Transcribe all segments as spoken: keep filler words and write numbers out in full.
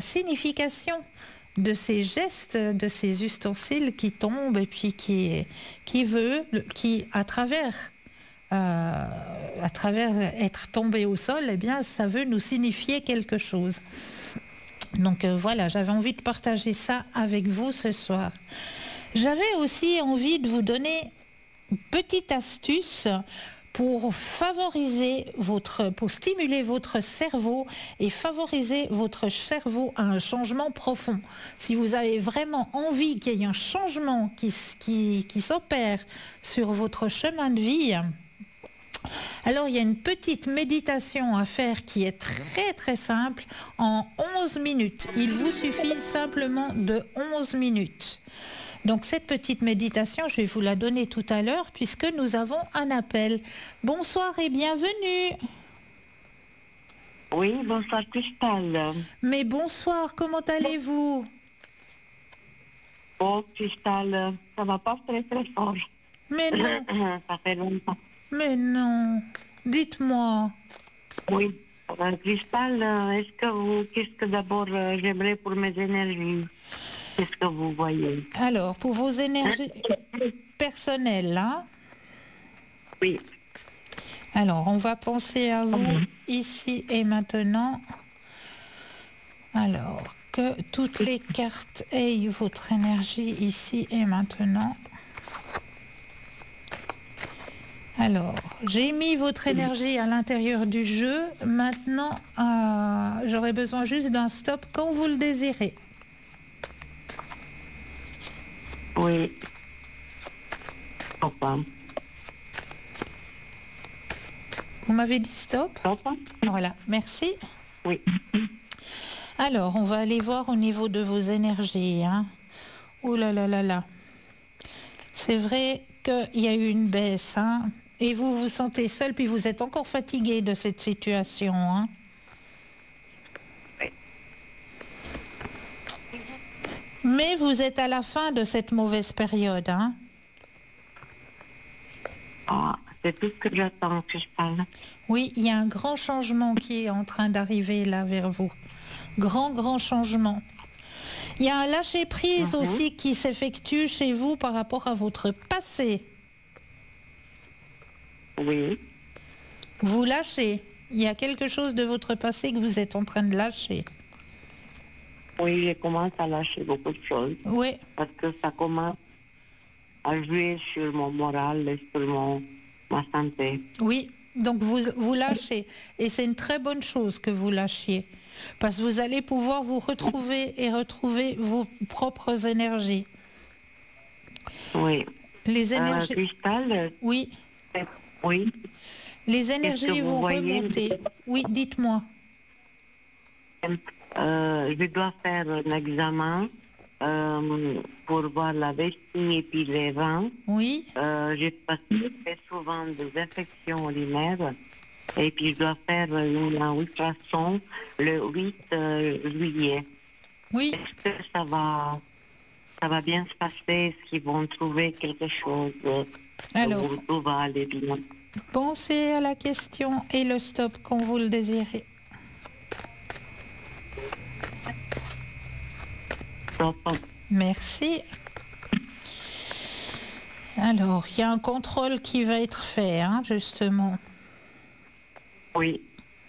signification de ces gestes, de ces ustensiles qui tombent et puis qui, qui veut, qui à travers, euh, à travers être tombé au sol, eh bien, ça veut nous signifier quelque chose. Donc euh, voilà, j'avais envie de partager ça avec vous ce soir. J'avais aussi envie de vous donner une petite astuce pour favoriser votre, pour stimuler votre cerveau et favoriser votre cerveau à un changement profond. Si vous avez vraiment envie qu'il y ait un changement qui, qui, qui s'opère sur votre chemin de vie, alors il y a une petite méditation à faire qui est très très simple en onze minutes. Il vous suffit simplement de onze minutes. Donc cette petite méditation, je vais vous la donner tout à l'heure puisque nous avons un appel. Bonsoir et bienvenue. Oui, bonsoir Cristal. Mais bonsoir, comment allez-vous? Oh Cristal, ça va pas très très fort. Mais non. Ça fait longtemps. Mais non. Dites-moi. Oui. Euh, Cristal, euh, est-ce que vous, qu'est-ce que d'abord euh, j'aimerais pour mes énergies? Qu'est-ce que vous voyez? Alors, pour vos énergies personnelles, hein? Oui. Alors, on va penser à vous mmh. ici et maintenant. Alors, que toutes les cartes aient votre énergie ici et maintenant. Alors, j'ai mis votre énergie à l'intérieur du jeu. Maintenant, euh, j'aurais besoin juste d'un stop quand vous le désirez. Oui. Stop. Vous m'avez dit stop? Stop. Voilà, merci. Oui. Alors, on va aller voir au niveau de vos énergies. Hein. Ouh là là là là. C'est vrai qu'il y a eu une baisse. Hein. Et vous vous sentez seul, puis vous êtes encore fatigué de cette situation. Hein. Oui. Mais vous êtes à la fin de cette mauvaise période. Hein. Ah, c'est tout ce que j'attends que je parle. Oui, il y a un grand changement qui est en train d'arriver là vers vous. Grand, grand changement. Il y a un lâcher-prise mm-hmm. aussi qui s'effectue chez vous par rapport à votre passé. Oui. Vous lâchez. Il y a quelque chose de votre passé que vous êtes en train de lâcher. Oui, je commence à lâcher beaucoup de choses. Oui. Parce que ça commence à jouer sur mon moral et sur mon, ma santé. Oui, donc vous, vous lâchez. Et c'est une très bonne chose que vous lâchiez. Parce que vous allez pouvoir vous retrouver et retrouver vos propres énergies. Oui. Les énergies... Euh, Cristal. Oui. Oui. Les énergies vont voyez? remonter. Oui, dites-moi. Euh, je dois faire un examen euh, pour voir la vessie et puis les reins. Oui. Euh, j'ai passé très souvent des infections urinaires et puis je dois faire une ultrason le huit euh, juillet. Oui. Est-ce que ça va, ça va bien se passer? Est-ce qu'ils vont trouver quelque chose? Alors, où tout va aller bien? Pensez à la question et le stop quand vous le désirez. Stop. Merci. Alors, il y a un contrôle qui va être fait, hein, justement. Oui.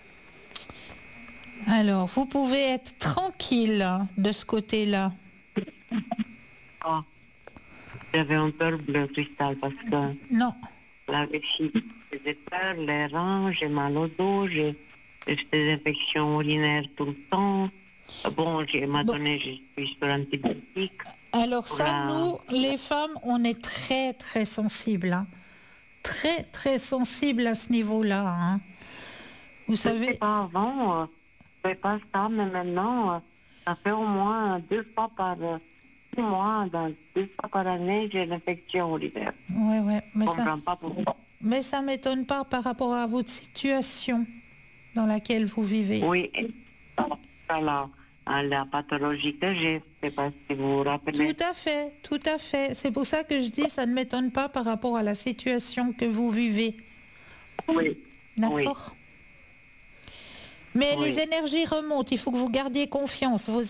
Alors, vous pouvez être tranquille de ce côté-là. Oh. J'avais un peur bleu cristal parce que... Non. La vessie, j'ai peur, les reins, j'ai mal au dos, j'ai des infections urinaires tout le temps. Bon, j'ai m'a bon. donné, je suis sur antibiotiques. Alors ça, la... nous, les femmes, on est très, très sensibles. Hein. Très, très sensibles à ce niveau-là. Hein. Vous je savez... sais pas avant, euh, je ne fais pas ça, mais maintenant, euh, ça fait au moins deux fois par euh, six mois, dans, deux fois par année, j'ai l'infection urinaire. Oui, oui. Mais je ça... comprends pas pourquoi. Mais ça ne m'étonne pas par rapport à votre situation dans laquelle vous vivez. Oui, voilà. La pathologie que j'ai, je ne sais pas si vous vous rappelez. Tout à fait, tout à fait. C'est pour ça que je dis ça ne m'étonne pas par rapport à la situation que vous vivez. Oui. D'accord. Oui. Mais oui. les énergies remontent, il faut que vous gardiez confiance. Vos